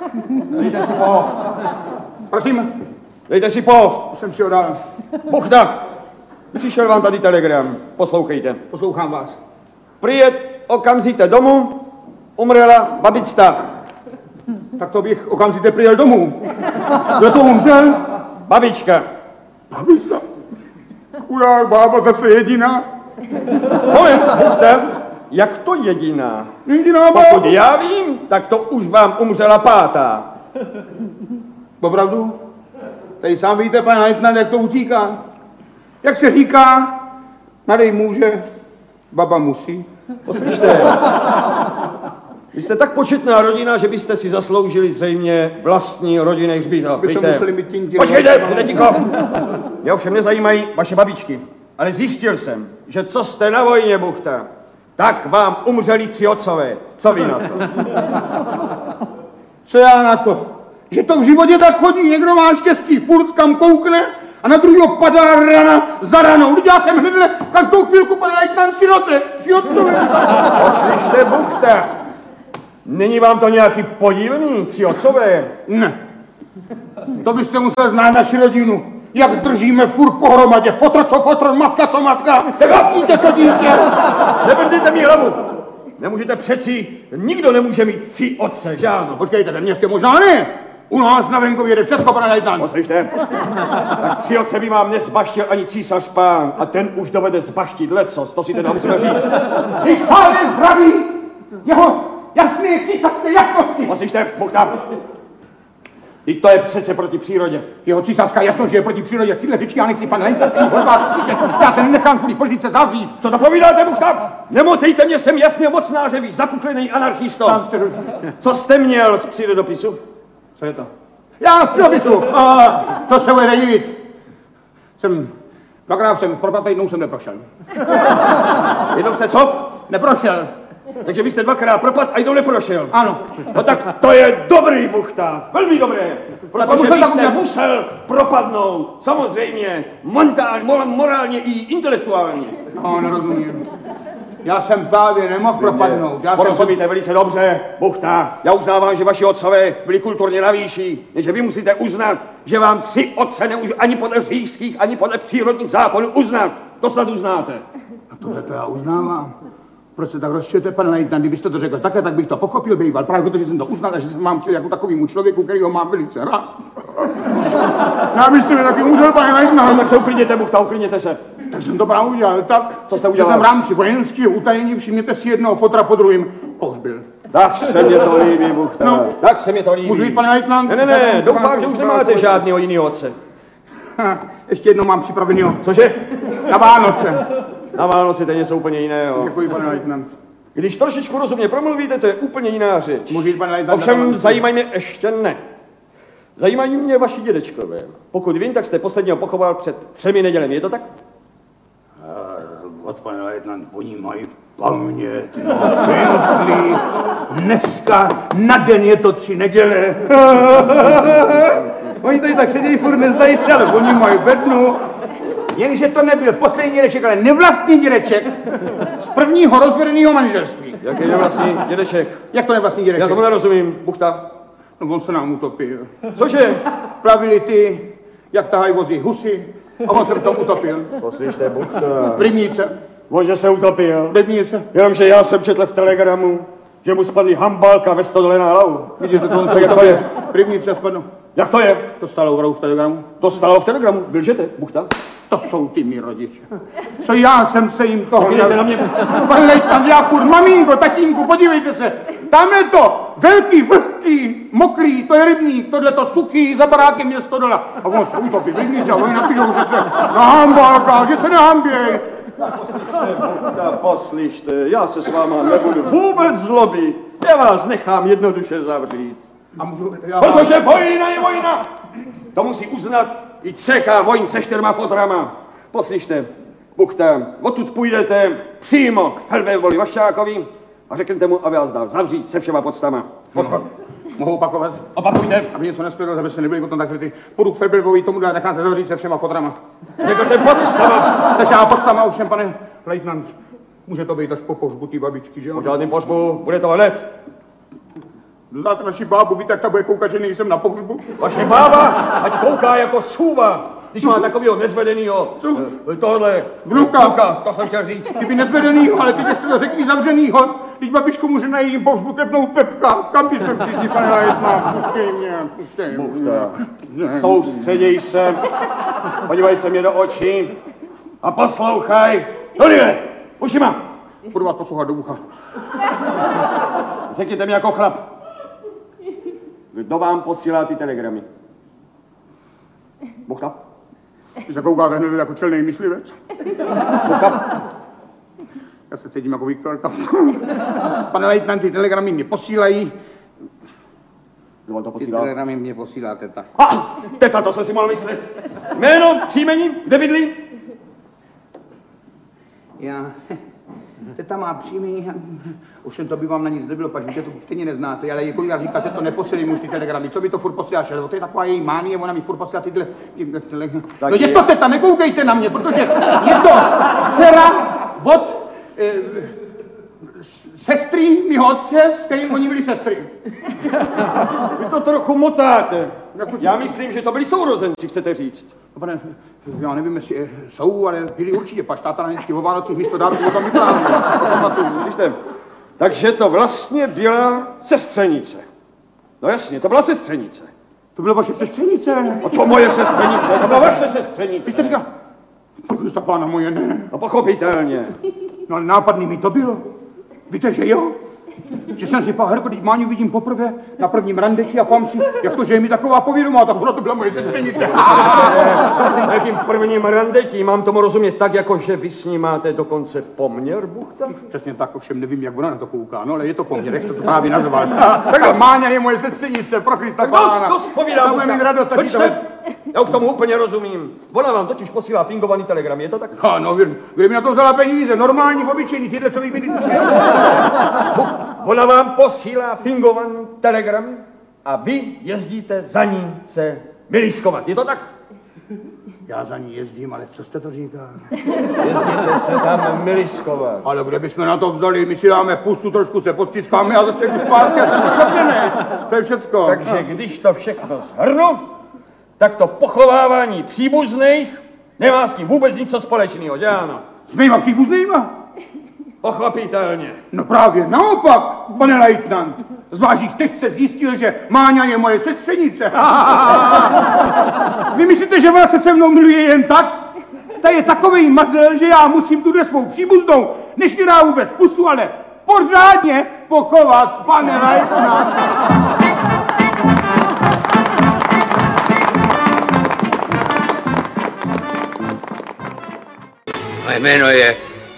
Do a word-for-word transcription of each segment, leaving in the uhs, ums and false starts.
Dejte si pohov. Prosím? Dejte si pohov. Už jsem si ho dal. Buchta, přišel vám tady telegram. Poslouchejte. Poslouchám vás. Přijet okamžitě domů, umřela babička. Tak to bych okamžitě přijel domů. Kdo to umřel? Babička. Babička? Chudák bába zase jediná. Moment, Buchta, jak to jediná? Jediná bába. Pokud já vím, tak to už vám umřela pátá. Opravdu? Tady sám víte, pane Leitnant, jak to utíká. Jak se říká, nadej může, baba musí. Poslyšte, vy jste tak početná rodina, že byste si zasloužili zřejmě vlastní rodinný hřbitov. Počkejte, bude ticho. Mě ovšem nezajímají vaše babičky, ale zjistil jsem, že co jste na vojně, Buchta, tak vám umřeli tři otcové. Co vy na to? Co já na to? Že to v životě tak chodí, někdo má štěstí, furt kam koukne a na druhýho padá rana za ranou. Teď já jsem hnedle každou chvilku, pane Leitnant, sirote, tři otcové. Poslyšte, Buchta, není vám to nějaký podivný, tři otcové? Ne. To byste musel znát naši rodinu. Jak držíme furt pohromadě, fotr co fotr, matka co matka, dítě co dítě. Nebrdejte mi hlavu. Nemůžete přeci, nikdo nemůže mít tři otce, žádno. Počkejte, ve městě možná ne. U nás na venkově jde všechno, pane Leitnant. Poslyšte, tak tři otce by vám nezbaštil ani císař pán a ten už dovede zbaštit lecos, to si teda musíme říct. Jich stále zdraví, jeho jasné císařské jasnosti. Poslyšte, Buchta. I to je přece proti přírodě. Jeho císařská jasnost, že je proti přírodě. Tyhle řeči já nechci, pane Leitnant, od vás slyšet. Já se nenechám kvůli politice zavřít. Co to povídáte, Buchta? Nemotejte mě, jsem jasně mocnáře, vy zakuklený anarchisto. Sám jste... Co jste měl z přírodopisu? Co je to? Já z přírodopisu. A, to se bude divit. Jsem... Dvakrát jsem propad, jednou jsem neprošel. Jednou jste co? Neprošel. Takže vy jste dvakrát propad a jednou neprošel. Ano. No tak to je dobrý, Buchta. Velmi dobré. Protože vy jste musel propadnout. Samozřejmě. Montál, morálně i intelektuálně. No, nerozumím. Já jsem právě nemohl propadnout. Já Porozumíte jsem... velice dobře, Buchta. Já uznávám, že vaši otcové byli kulturně na výši, jenže vy musíte uznat, že vám tři otce nemůžu ani podle říšských, ani podle přírodních zákonů uznat. To snad uznáte. A tohle to já uznávám. Proč se tak rozčujete, pane Leitnant? Kdybyste to řekl takhle, tak bych to pochopil, býval. Právě protože jsem to uznal a že jsem vám chtěl jako takovýmu člověku, který ho mám velice rád. No, abyste mi taky umřel, pane Leitnant. No, tak se uklidněte, Buchta, uklidněte se. Tak jsem to právě udělal tak, co jste že udělal? jsem v rámci vojenského utajení, všimněte si jednoho fotra po druhým, pohřbil. Tak se mě to líbí, Buchta. No, tak se mě to líbí. Můžu jít, pane Leitnant? Ne, ne, ne, doufám, že už nemáte žádného jiného otce. Ha, ještě jednou mám připravenýho. Cože? Na Vánoce. Na Vánoce to je něco úplně jiného. Děkuji, pane Leitnant. Když trošičku rozumně promluvíte, to je úplně jiná řeč. Můžu jít, pane Leitnant? Ovšem zajímají mě ještě ne. Zajímají mě vaši dědečkové. Pokud vím, tak jste posledního pochoval před třemi nedělemi, je to tak? Od pane Leitnant, oni mají paměť, no, pěkný. Dneska na den je to tři neděle. Oni tady tak sedějí, furt nezdají se, ale oni mají bednu. Jenže to nebyl poslední dědeček, ale nevlastní dědeček z prvního rozvedeného manželství. Jaký nevlastní dědeček? Jak to nevlastní dědeček? Já tomu nerozumím, Buchta. No on se nám utopil. Cože? Plavili ty, jak tahají vozí husy, a on se v tom utopil. Poslyšte, Buchta. V rybníce. On, že se utopil. V rybníce. Jenomže já jsem četl v telegramu, že mu spadly hambálka ve stodole na hlavu. Vidíte, to on se jak to je? V rybníce spadnou. Jak to je? To stalo opravdu v telegramu. To stalo v telegramu. Vy lžete, Buchta? To jsou ty mý rodiče. Co já jsem se jim toho... Vidíte na mě? Pane Leitnant, já furt, maminko, tatínku, podívejte se. Tam je to velký, vlhký, mokrý, to je rybník, tohle to suchý, za barákem je stodola. A on se utopí v rybníce a oni napíšou, že se nahambálká, že se nehamběj. Poslyšte, Buchta, poslyšte, já se s váma nebudu vůbec zlobit. Já vás nechám jednoduše zavřít. A můžu... Já... Protože vojna je vojna. To musí uznat i třeká vojn se čtyřma fotrama. Poslyšte, Buchta, odtud půjdete přímo k Feldwebeli Vaščákovi a řeknete mu, aby vás dal zavřít se všema podstama. Odchod. Mohu opakovat? Opakujte. Aby něco nespěl, aby se nebyli potom tak ty. Půjdu k Feldwebovi, tomu dá, nechám se zavřít se všema fotrama. Řekl jsem podstama. Se všema podstama, ovšem, pane Leitnant, může to být až po pohřbu té babičky, že jo? Po žádným pohřbu, bude to hned. Znáte naši bábu, víte, jak ta bude koukat, že nejsem na pohřbu? Vaše bába, ať kouká jako sůva, když má takovýho nezvedenýho, Co? eh, tohle, Vnuka. vnuka, to jsem chtěl říct. Kdyby nezvedenýho, ale teď jste to řekli zavřenýho. Teď babičku může na jejím pohřbu klepnout Pepka. Kam bychom přišli, pane Leitnant? Pustej mě, pustej mě. Soustředěj se, podívej se mě do očí a poslouchaj. Tohle, ušima. Budu vás poslouchat do ucha. Řekněte mi jako chlap, kdo vám posílá ty telegramy? Buchta? Ty se koukáte hned jako čelnej myslivec. Buchta? Já se cítím jako Viktorka. Pane Leitnant, ty telegramy mě posílají. Kdo vám to Ty posílá? telegramy mě posílá teta. Ha! Teta, to jsem si mohl myslet. Jméno, příjmení, kde bydlí? Já... Teta má příjmení, ovšem to by vám na nic nebylo, pak víte, to stejně neznáte, ale jako já říkáte, to neposílej mu už ty telegramy, co by to furt posíláš, to je taková její mánie, ona mi furt posílá tyhle, tyhle telegramy. No je to teta, nekoukejte na mě, protože je to dcera od e, sestry mýho otce, s kterým oni byli sestry. Vy to trochu motáte. Já myslím, že to byli sourozenci, chcete říct. No, pane, já nevím, jestli jsou, ale byli určitě, pač táta na vždycky o Vánocích místo dárku o tom vyprávěl. Slyšte, takže to vlastně byla sestřenice. No jasně, to byla sestřenice. To byla vaše sestřenice. A co moje sestřenice? To byla vaše sestřenice. Vy jste říkal, pro Krista pána moje ne. No pochopitelně. No ale nápadný mi to bylo. Víte, že jo? Že jsem si pár, když Máňu vidím poprvé na prvním randeti a pám si, jak to, že je mi taková povědomá, tak ona to byla moje sestřenice. Na jakým prvním randetí mám tomu rozumět tak, jako že vy s ní máte dokonce poměr, Buchta? Přesně tak, ovšem nevím, jak ona na to kouká, no ale je to poměr, jak jste to právě nazval. Tak Máňa je moje sestřenice, pro Krista Tak pána. dost, dost povídám, Buchta. Mít radost, Pojďte, já už tomu úplně rozumím. Ona vám totiž posílá fingovaný telegram, je to tak? No, no, kde mi na to vzala peníze, normální, obyčejný, tyhle, co vy mi Ona vám posílá fingovaný telegram a vy jezdíte za ní se milískovat, je to tak? Já za ní jezdím, ale co jste to říkal? Jezdíte se tam milískovat. Ale kde bychom na to vzali, my si dáme pusu, trošku se podciskáme a zase jdu zpátky a jsem pochopněný. To je všecko. Takže když to všechno shrnu, tak to pochovávání příbuzných nemá s tím vůbec nic společného, že ano? S mýma příbuznýma? Pochopitelně. No právě naopak, pane Leitnant. Zvlášť když teď jste zjistil, že Máňa je moje sestřenice. Vy myslíte, že ona se se mnou miluje jen tak? Ta je takovej mazel, že já musím tuhle svou příbuznou, než mi dá vůbec pusu, ale pořádně pochovat, pane Leitnant. Moje jméno je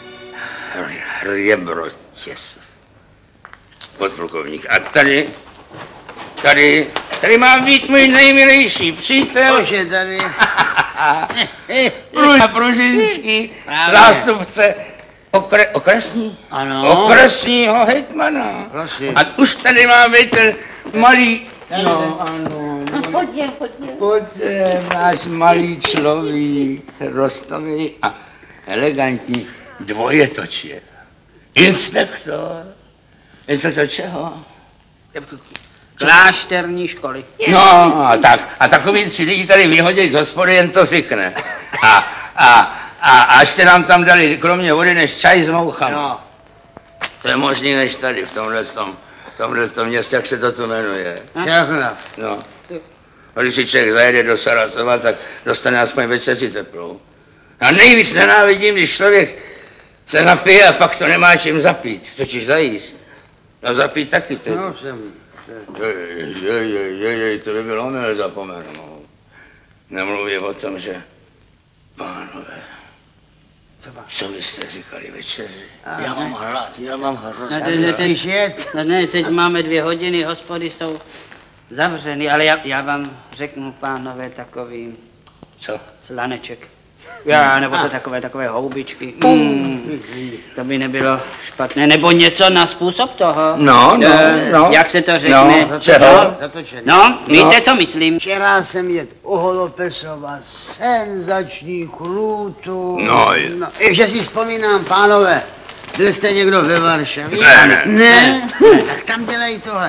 Rebrotěs, podplukovník. A tady, tady, tady má být můj nejmilejší přítel. Bože, tady. Luďa Pružinský, zástupce okre, okresní? Ano. Okresního hejtmana. Prosím. A už tady má být ten malý... No, ano. Pojďte, pojďte. Pojďte, náš malý člověk, rostomilý a elegantní dvojetočě. Inspektor. Inspektor čeho? Klášterní školy. No, a tak. A takový si lidi tady vyhodí z hospody, jen to fikne. A, a, a, a ještě nám tam dali kromě vody než čaj s mouchama. No. To je možný než tady, v tomhle tom, tomhle tom městě, jak se to tu jmenuje. Jakhle. No. A když si člověk zajede do Sarasova, tak dostane aspoň večeři teplou. A nejvíc nenávidím, když člověk se napije a pak to nemá čím zapít, totiž zajíst. No zapít taky tedy. No, jsem. Jej, jej, jej, jej, jej, to by bylo milé zapomenout. Nemluví o tom, že pánové, co vy jste říkali večeři? Já mám hlad, já mám hlad. Ne, ne, ne, teď, ne, ne, teď máme dvě hodiny, hospody jsou zavřeny, ale já, já vám řeknu, pánové, takový Co? slaneček. Já, nebo to takové, takové houbičky. Mm, to by nebylo špatné. Nebo něco na způsob toho. No, no, Eh, no. Jak se to řekne? No, čeho? No, no, víte, co myslím? Včera jsem jet u Holopesova senzační chlutu. No, je. no že si vzpomínám, pánové, byl jste někdo ve Varšavě? Ne, ne. Ne? ne? Tak tam dělají tohle.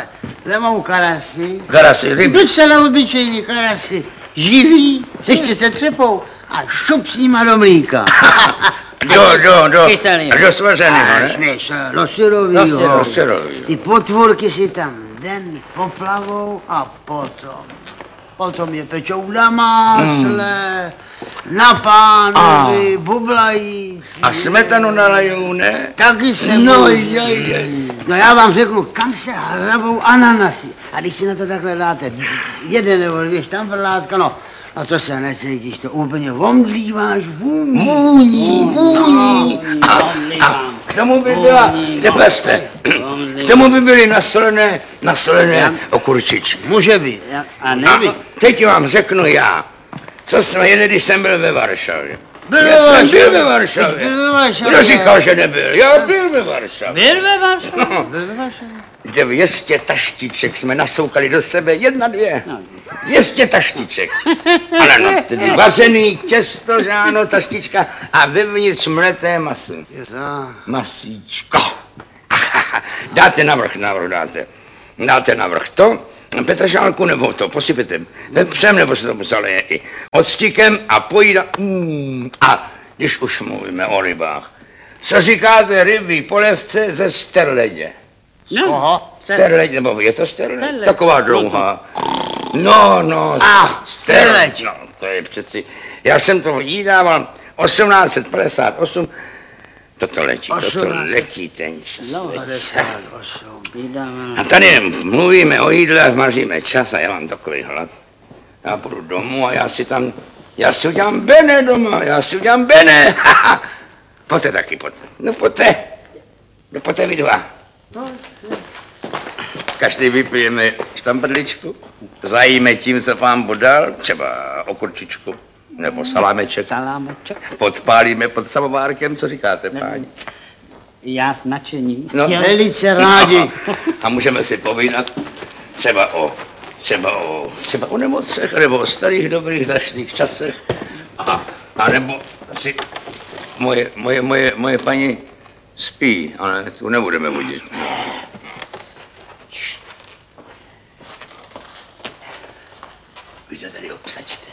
Kde mám karasy? Karasy, ryby. Docela obyčejný karasy. Živý, ještě se třepou a šup s nima do mlíka. Do, do, do. Kyselýho. Do svařenýho, ne? Ne, do syrovýho. Do syrovýho. Ty potvůrky si tam den poplavou a potom. Potom je pečou na másle, mm. na pánovi, bublají si. A smetanu nalejou, ne? Taky se No, může. jej, jej. No já vám řeknu, kam se hrabou ananasy. A když si na to takhle dáte jeden nebo dvě štamprlátka, no, a to se necítíš, to úplně omdlíváš vůní. Vůní, vůní. A, a k tomu by byla, nepeste, k tomu by byly nasolené, nasolené okurčičky. Může být. A A neby. teď vám řeknu já, co jsme jeli, když jsem byl ve Varšavě. Byl Já ve jsem byl ve Varšavě. Varšavě. Byl ve Varšavě. Kdo říkal, že nebyl? Já byl ve Varšavě. Byl ve Varšavě? Byl ve Varšavě. dvě stě taštiček jsme nasoukali do sebe, jedna, dvě. dvě stě taštiček. Ale no, tedy vařený těsto, že ano, taštička a vevnitř mleté maso. Masíčko. Dáte navrch, navrch dáte. Dáte navrch to, petržálku nebo to, posypete pepřem, nebo se to pozaleje i octikem a pojída. Mm, a když už mluvíme o rybách, co říkáte rybí polevce ze sterledě? No, Sterleď, nebo je to sterleď? Sterleď. Taková dlouhá. No, no, Ah, sterleď. No, to je přeci, já jsem to jídával osmnáct set padesát osm, toto letí, toto osmnáct set letí ten čas. padesát osm. A tady mluvíme o jídle a maříme čas a já mám takový hlad. Já půjdu domů a já si tam, já si udělám bene doma, já si udělám bene. Pojďte taky, pojďte. No pojďte. No pojďte vy dva. Každý vypijeme štamprličku, zajíme tím, co pán podal, třeba okurčičku nebo salámeček. Salámeček. Podpálíme pod samovárkem, co říkáte, páni? Já s nadšením. No. Velice rádi. A můžeme si povídat třeba o, třeba o, třeba o nemocech, nebo o starých dobrých zašlých časech. A, a nebo si moje, moje, moje, moje paní spí, ale tu nebudeme budit. Vy to tady obsaďte.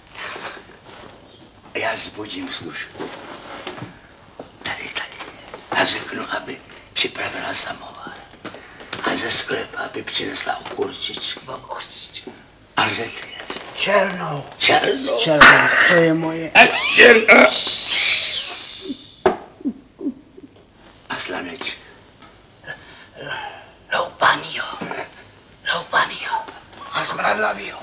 A já zbudím služku. Tady, tady. A řeknu, aby připravila samovar. A ze sklepa, aby přinesla okurčičku. Okurčičku. A řetky. Černou. Černou. Černou, to je moje. A černou. A slaneček. Loupanýho. Loupanýho. A smradlavýho.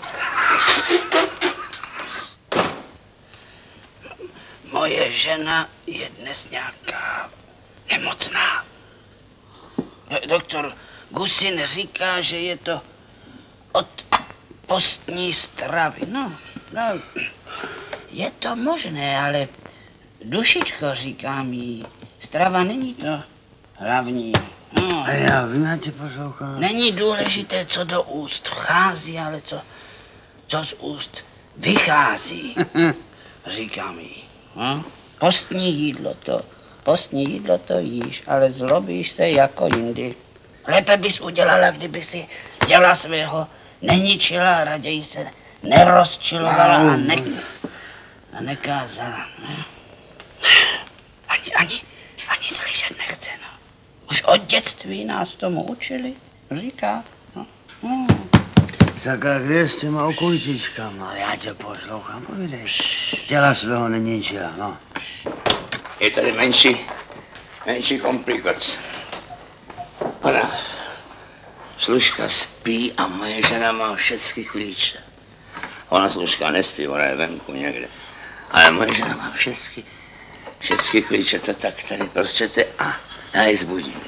Moje žena je dnes nějaká nemocná. Doktor Gusin říká, že je to od postní stravy. No, no, je to možné, ale dušičko, říkám jí, strava není to hlavní. No, A já vím, tě poslouchám. není důležité, co do úst vchází, ale co, co z úst vychází, říkám jí. No? Postní jídlo to, postní jídlo to jíš, ale zlobíš se jako jindy. Lépe bys udělala, kdyby si děla svého neničila, raději se nerozčilovala a, ne, a nekázala. Ne? Ani, ani, ani slyšet nechce, no. Už od dětství nás tomu učili, říká. No. No. Sakra, kde je s těma okurčičkama? Já tě poslouchám, povídej. Těla svého neničila, no. Je tady menší, menší komplikace. Ona, služka spí a moje žena má všechny klíče. Ona služka nespí, ona je venku někde. Ale moje žena má všechny, všechny klíče, to tak tady prostě a já ji zbudím.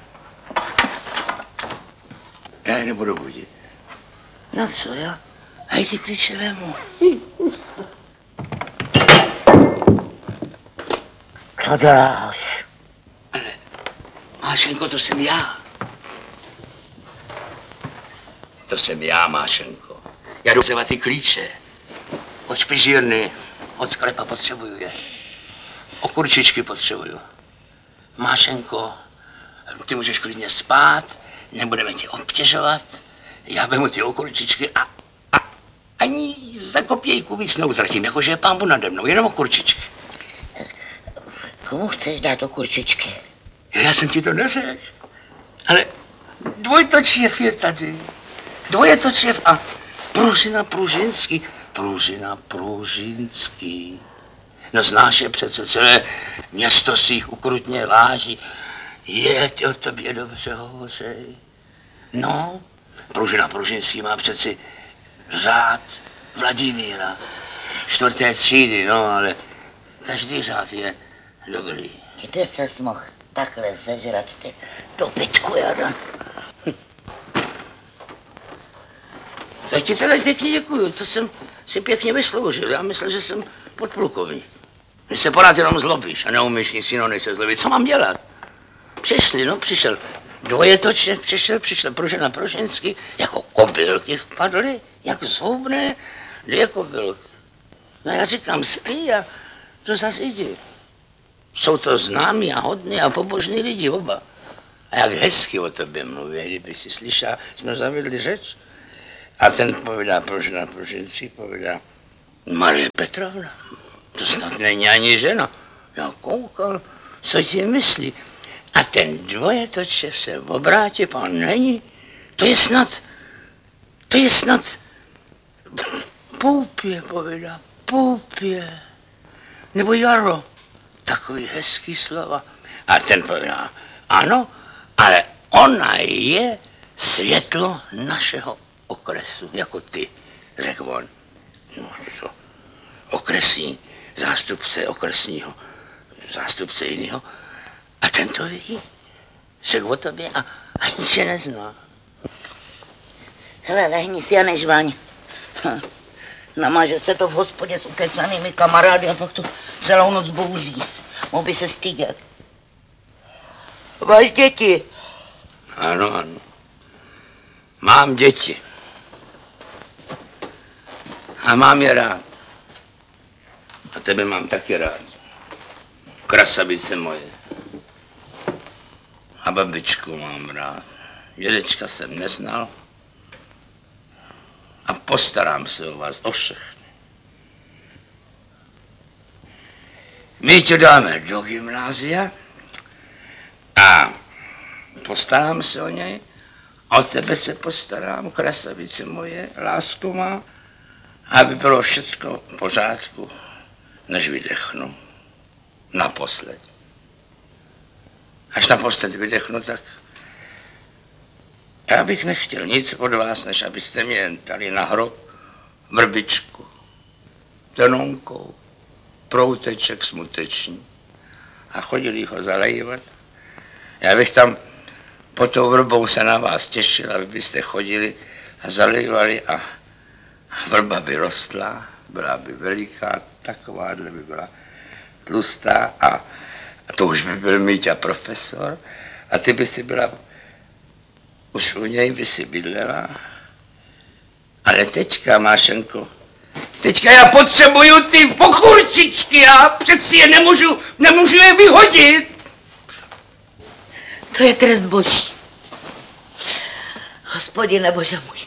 Já ji nebudu budit. No co, já? A ty klíče vemu. Co děláš? Ale, Mášenko, to jsem já. To jsem já, Mášenko. Já jdu vzít ty klíče. Od špižírny, od sklepa potřebuju je. Okurčičky potřebuju. Mášenko, ty můžeš klidně spát, nebudeme tě obtěžovat. já vemu ty okurčičky a, a ani za kopějku víc neutratím, jakože je pán Bůh nade mnou, jenom okurčičky. Komu chceš dát okurčičky? Já jsem ti to neřekl, ale dvojtočěv je tady, dvojetočěv a Pružina Pružinský, Pružina Pružinský. No znáš je přece, celé město si jich ukrutně váží. Je, ty o tobě dobře hovořej. No, Pružina Pružinský má přeci řád Vladimíra, čtvrté třídy, no, ale každý řád je dobrý. Kde ses mohl takhle zežrat ty dobytku, Jaro? Tak ti teda pěkně děkuju, to jsem si pěkně vysloužil. Já myslel, že jsem podplukovník. Že se pořád jenom zlobíš a neumíš nic jiného, než se zlobit. Co mám dělat? Přišli, no, přišel dvojetočně, přišel, přišel Pružina Pružinský, jako kobylky vpadly, jak zhoubné, dvě kobylky. No já říkám, spí a to zase jdi. Jsou to známí a hodní a pobožní lidi oba. A jak hezky o tobě mluví, kdyby si slyšel, jsme zavedli řeč. A ten povídá, Pružina Pružinský, povídá, Marie Petrovna, to snad není ani žena. Já koukal, co ti myslí. A ten dvojetočev se obrátí, pán není. To je snad, to je snad Poupě, povídá, Poupě. Nebo Jaro, takový hezký slova. A ten povídá, ano, ale ona je světlo našeho okresu, jako ty, řekl on. No, to okresní zástupce okresního, zástupce jiného. A ten to ví, řekl o tobě a ani se nezná. Hele, lehni si a nežvaň. Namaže se to v hospodě s ukecanými kamarády a pak to celou noc bouří. Mohl by se stydět. Máš děti? Ano, ano. Mám děti. A mám je rád. A tebe mám taky rád. Krasavice moje. A babičku mám rád. Dědečka jsem neznal. A postarám se o vás, o všechny. My tě dáme do gymnázia a postarám se o něj. O tebe se postarám, krasavice moje, lásko má, aby bylo všecko v pořádku, než vydechnu. Naposled. Až naposled vydechnu, tak já bych nechtěl nic od vás, než abyste mě dali na hrob vrbičku, tenonkou, prouteček smuteční a chodili ho zalejvat. Já bych tam pod tou vrbou se na vás těšil, aby byste chodili a zalejvali a vrba by rostla, byla by veliká, takováhle by byla tlustá a, a to už by byl Míťa profesor a ty by si byla, už u něj by si bydlela. Ale teďka, Mášenko, teďka já potřebuju ty pokurčičky, já přeci je nemůžu, nemůžu je vyhodit. To je trest boží. Hospodine Bože můj.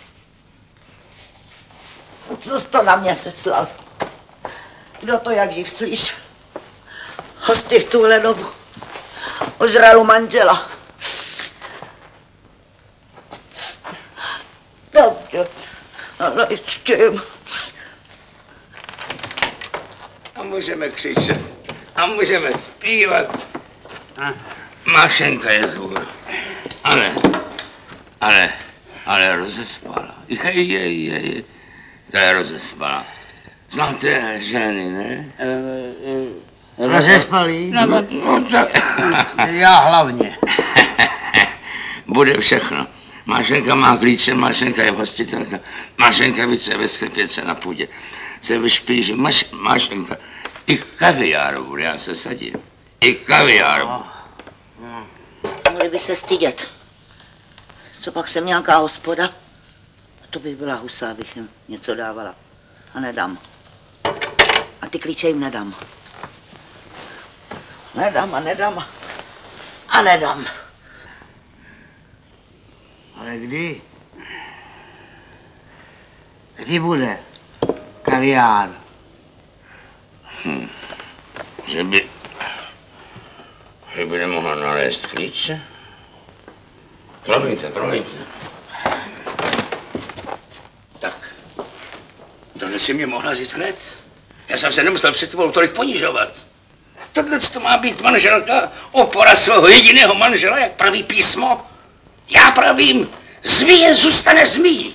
Co jsi to na mě seslal? Kdo to jak živ slyšel? Hosty v tuhle dobu ožralu manžela. Dobře, ale ještě. A můžeme křičet, a můžeme zpívat. Mášenka je zvůr. Ale, ale, ale rozespala. Jej, jej, jej. Ta je rozespala. Znáte ženy, ne? Rozespalý? No, no, tak. Já hlavně. Bude všechno. Mášenka má klíče, Mášenka je hostitelka. Mášenka více ve sklepěce na půdě. Se vyšpíží. Máš, Mášenka. I kaviár bude, já se sadím. I kaviár bude. Mohli by se stydět. Co pak jsem nějaká hospoda? A to bych byla husa, abych jim něco dávala. A nedám. A ty klíče jim nedám. Nedám a nedám. A nedám. Ale kdy? Kdy bude kaviár? Hm. Že by... Že by nemohla nalézt klíče? Promiňte, promiňte. Tak, tohle si mě mohla říct hned. Já jsem se nemusel před tebou tolik ponižovat. Tohle to má být manželka, opora svého jediného manžela, jak praví písmo. Já pravím, zmije zůstane zmijí.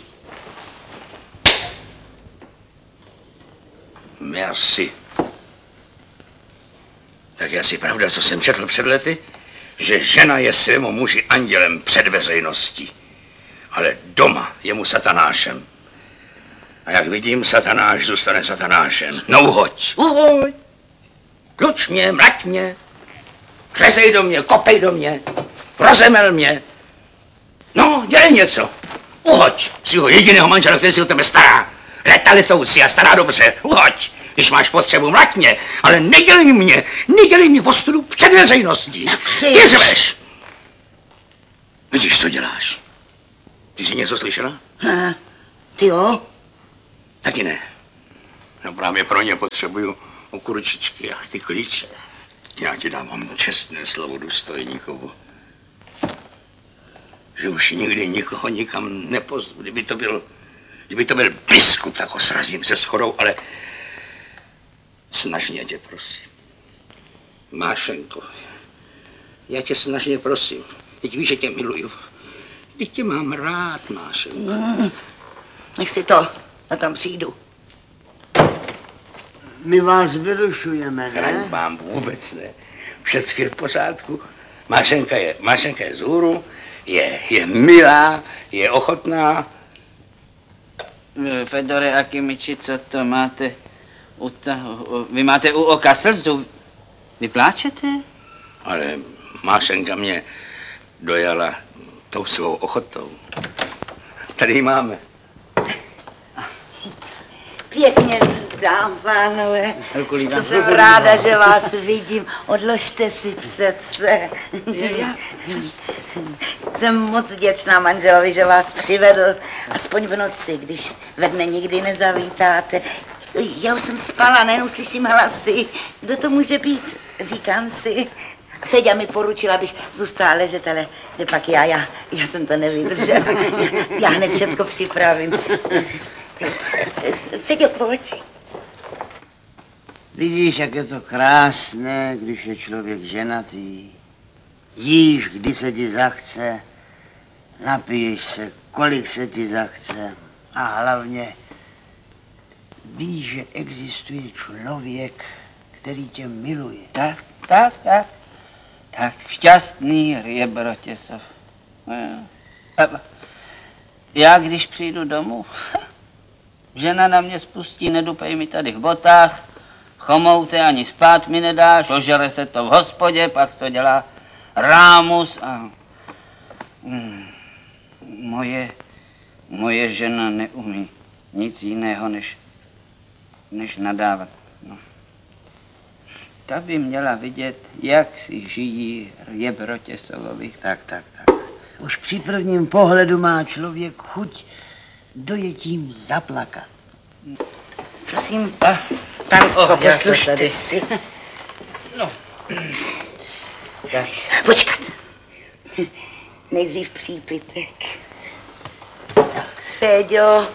Merci. Tak je asi pravda, co jsem četl před lety, že žena je svému muži andělem před veřejností, ale doma je mu satanášem. A jak vidím, satanáš zůstane satanášem. No uhoď, uhoď. Tluč mě, mrať mě, řezej do mě, kopej do mě, rozemel mě. No, dělej něco. Uhoď svého jediného manžela, který si o tebe stará. Leta letoucí a stará dobře. Uhoď. Když máš potřebu, mlať mě, ale nedělej mě, nedělej mě ostudu před veřejností. Ty řveš. Vidíš, co děláš? Ty jsi něco slyšela? Ha, ty jo? Taky ne. No právě pro ně potřebuju okurčičky a ty klíče. Já ti dávám čestné slovo důstojníkovu, že už nikdy nikoho nikam nepozvu. Kdyby to byl, kdyby to byl biskup, tak ho srazím se schodou, ale snažně tě prosím. Mášenko, já tě snažně prosím. Teď víš, že tě miluju. Teď tě mám rád, Mášenko. Mm, nech si to, a tam přijdu. My vás vyrušujeme, ne? Hraň vám vůbec ne. Všechno je v pořádku. Mášenka je, Mášenka je z hůru, je, je milá, je ochotná. Fedore Akimiči, co to máte u toho? Vy máte u oka slzu. Vy pláčete? Ale Mášenka mě dojala tou svou ochotou. Tady ji máme. Pěkně vítám, pánové. Ruku Jsem ráda, že vás vidím. Odložte si přece. Jsem moc vděčná manželovi, že vás přivedl, aspoň v noci, když ve dne nikdy nezavítáte. Já už jsem spala, najednou slyším hlasy. Kdo to může být? Říkám si. Feďa mi poručila, abych zůstala ležet, ale pak já, já, já jsem to nevydržela. Já hned všecko připravím. Feďo, pojď. Vidíš, jak je to krásné, když je člověk ženatý. Jíš, kdy se ti zachce, napiješ se, kolik se ti zachce. A hlavně víš, že existuje člověk, který tě miluje. Tak, tak, tak. Tak, šťastný Rjebrotěsov. Já, když přijdu domů, žena na mě spustí, nedupej mi tady v botách, chomoute ani spát mi nedáš, ožere se to v hospodě, pak to dělá rámus a... Hmm, moje, moje žena neumí nic jiného, než, než nadávat. No. Ta by měla vidět, jak si žijí Rjebrotěsovovi. Tak, tak, tak. Už při prvním pohledu má člověk chuť dojetím zaplakat. Prosím, panstvo, Oh, já to poslušte tady. si. No. Tak. Počkat. Nejdřív přípitek. Tak. Féďo.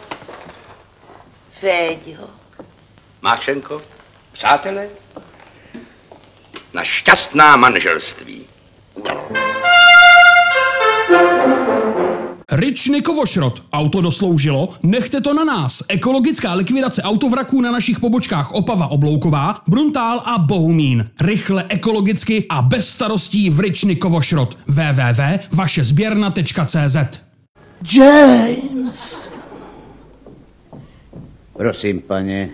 Féďo. Mášenko, přátelé, na šťastná manželství. Ryčnikovo šrot. Auto dosloužilo? Nechte to na nás. Ekologická likvidace autovraků na našich pobočkách Opava Oblouková, Bruntál a Bohumín. Rychle, ekologicky a bez starostí v Ryčnikovo šrot. w w w tečka vaše sběrna tečka c z. James. Prosím, pane.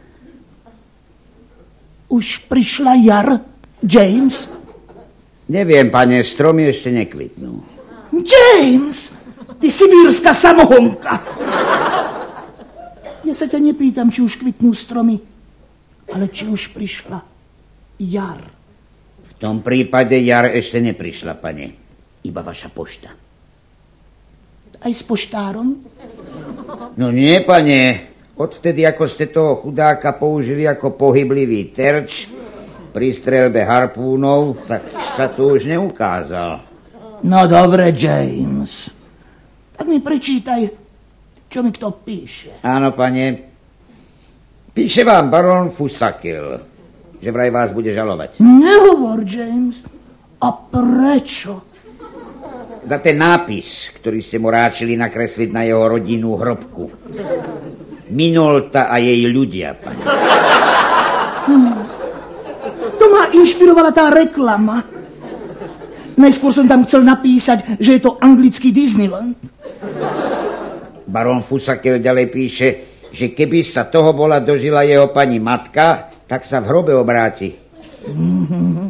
Už přišla jar, James? Neviem, pane, stromy ešte nekvitnú. James! Ty sibírská samohonka. Já se tě nepýtam, či už kvitnou stromy, ale či už přišla jar. V tom prípade jar ešte neprišla, pane. Iba vaša pošta. Aj s poštárom? No nie, pane. Odvtedy, ako ste toho chudáka použili ako pohyblivý terč pri streľbe harpúnov, tak sa tu už neukázal. No dobre, James. Tak mi prečítaj, čo mi kto píše. Áno, pane. Píše vám baron Fusakil, že vraj vás bude žalovať. Nehovor, James. A prečo? Za ten nápis, ktorý ste mu ráčili nakresliť na jeho rodinnú hrobku. Minolta a jej ľudia, pane. Hm. To ma inšpirovala tá reklama. Najskôr som tam chcel napísať, že je to anglický Disneyland. Baron Fusakil ďalej píše, že keby sa toho bola dožila jeho pani matka, tak sa v hrobe obráti. Mm-hmm.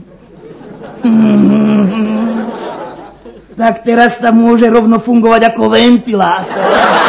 Mm-hmm. Tak teraz tam môže rovno fungovať ako ventilátor.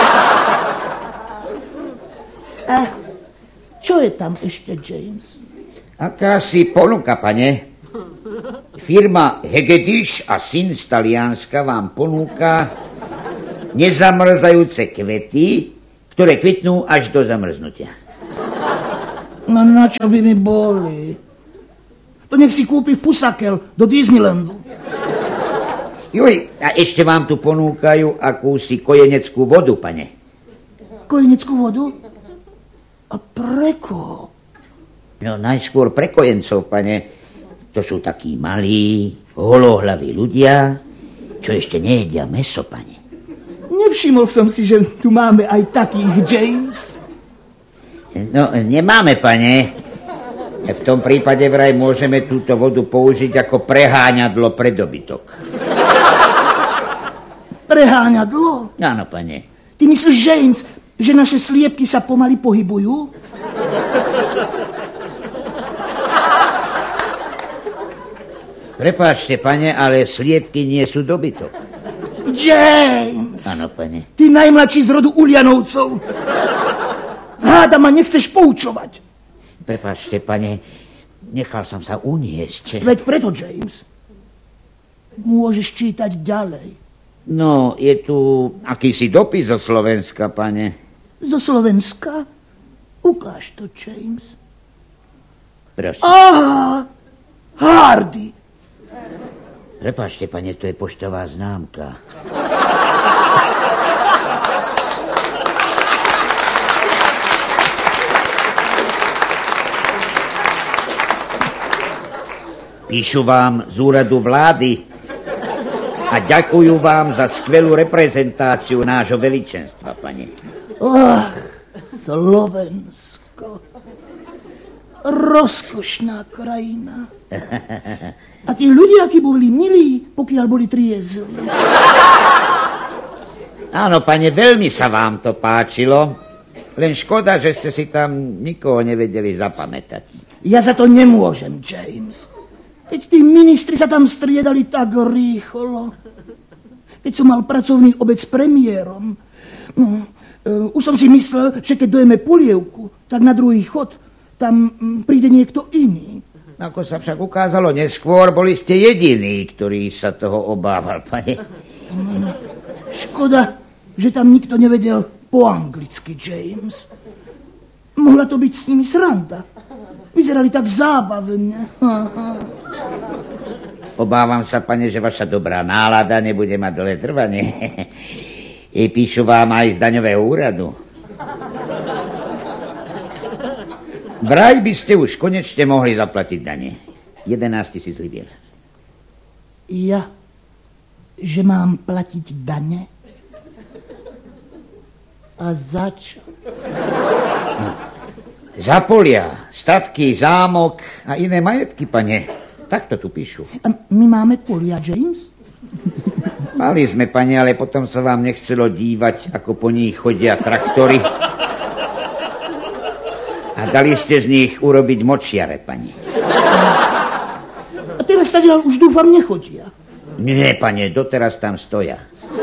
A čo je tam ešte, James? Akási ponuka, pane. Firma Hegedíš a syn z Talianska vám ponúka nezamrzajúce kvety, ktoré kvitnú až do zamrznutia. No na čo by mi boli? To nech si kúpi Fusakel do Disneylandu. Juj, a ešte vám tu ponúkajú akúsi kojeneckú vodu, pane. Kojeneckú vodu? A pre koho? No najskôr pre kojencov, pane. To sú takí malí, holohlaví ľudia, čo ešte nejedia mäso, pane. Nevšimol som si, že tu máme aj takých, James. No, nemáme, pane. V tom prípade vraj môžeme túto vodu použiť ako preháňadlo pre dobytok. Preháňadlo? Áno, pane. Ty myslíš, James, že naše sliepky sa pomaly pohybujú? Prepáčte, pane, ale sliepky nie sú dobytok. James! Áno, pane. Ty najmladší z rodu Ulianovcov. Háda ma nechceš poučovať. Prepáčte, pane, nechal som sa uniesť. Veď preto, James. Môžeš čítať ďalej. No, je tu akýsi dopis zo Slovenska, pane. Zo Slovenska? Ukáž to, James. Prosím. Aha! Hardy! Prepáčte, pane, to je poštová známka. Píšu vám z úradu vlády a ďakujú vám za skvelú reprezentáciu nášho veličenstva, pane. Ach, Slovensko. Rozkošná krajina. A tí ľudia, akí boli milí, pokiaľ boli triezli. Áno, pane, veľmi sa vám to páčilo. Len škoda, že ste si tam nikoho nevedeli zapamätať. Ja za to nemôžem, James. Keď tí ministri sa tam striedali tak rýchlo. Keď som mal pracovný obed s premiérom. No, uh, už som si myslel, že keď dojeme polievku, tak na druhý chod tam um, príde niekto iný. Ako sa však ukázalo neskôr, boli ste jediní, ktorý sa toho obával, pane. No, škoda, že tam nikto nevedel po anglicky, James. Mohla to byť s nimi sranda. Vyzerali tak zábavne. Obávam sa, pane, že vaša dobrá nálada nebude mať dlhé trvanie. I píšu vám aj z daňového úradu. Vraj by ste už konečne mohli zaplatiť dane. jedenásť tisíc libier. Ja? Že mám platiť dane? A za čo? No. Za polia, statky, zámok a iné majetky, pane. Tak to tu píšu. A my máme polia, James? Mali sme, pane, ale potom sa vám nechcelo dívať, ako po nich chodia traktory. A dali ste z nich urobiť močiare, pani. A teraz tady už dúfam nechodia. Nie, pane, doteraz tam stoja.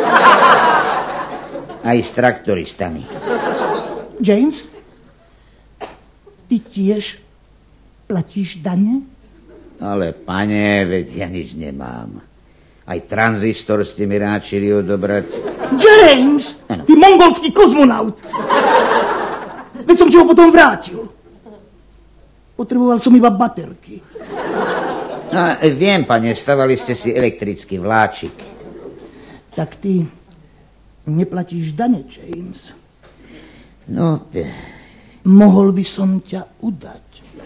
Aj s traktoristami. James, ty tiež platíš dane? Ale, pane, veď ja nič nemám. Aj tranzistor ste mi ráčili odobrať. James, ano. Ty mongolský kozmonaut. Veď som ti ho potom vrátil. Potreboval som iba baterky. No, viem, pane, stavali ste si elektrický vláčik. Tak ty neplatíš dane, James. No, mohol by som ťa udať.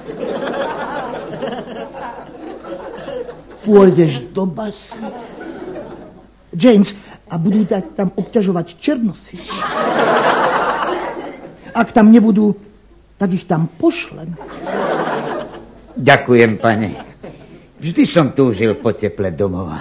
Pôjdeš do basy. James, a budú tak tam obťažovať černosy. Ak tam nebudú, tak ich tam pošlem. Ďakujem, pane. Vždy som túžil po teple domova.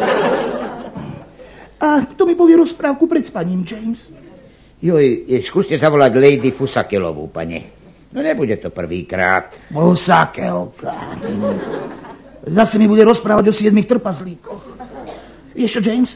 A kto mi povie rozprávku pred spaním, James? Joj, skúste zavolať Lady Fusakelovú, pane. No nebude to prvýkrát. Fusakelka. Zase mi bude rozprávať o siedmých trpazlíkoch. Vieš čo, James?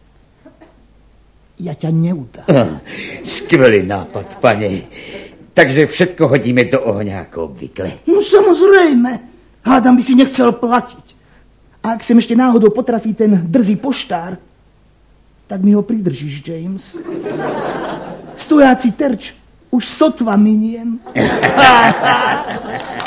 Ja ťa neudám. Uh, skvelý nápad, pane. Takže všetko hodíme do ohňa, ako obvykle. No samozrejme. Hádam by si nechcel platiť. A ak sem ešte náhodou potrafí ten drzý poštár, tak mi ho pridržíš, James. Stojáci terč už sotva miniem.